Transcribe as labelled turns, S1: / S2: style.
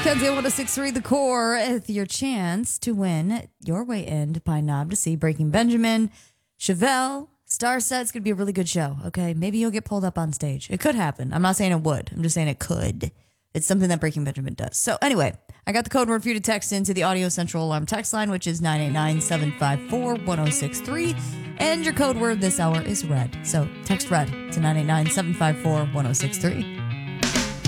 S1: Kenzie 1063 The Core with your chance to win your way in to Pine Knob to see Breaking Benjamin, Chevelle, Starset. It's going to be a really good show, okay? Maybe you'll get pulled up on stage. It could happen. I'm not saying it would. I'm just saying it could. It's something that Breaking Benjamin does. So anyway, I got the code word for you to text into the Audio Central Alarm text line, which is 989-754-1063. And your code word this hour is RED. So text RED to 989-754-1063.